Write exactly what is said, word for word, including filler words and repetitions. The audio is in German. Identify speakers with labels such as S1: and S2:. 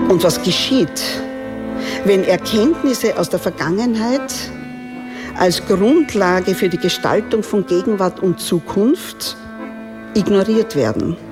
S1: Und was geschieht, wenn Erkenntnisse aus der Vergangenheit als Grundlage für die Gestaltung von Gegenwart und Zukunft ignoriert werden?